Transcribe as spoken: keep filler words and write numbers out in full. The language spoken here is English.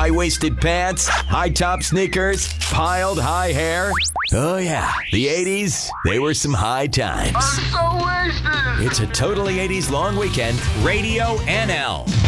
high-waisted pants, high-top sneakers, piled high hair. Oh yeah, the eighties, they were some high times. I'm so wasted. It's a totally eighties long weekend. Radio N L.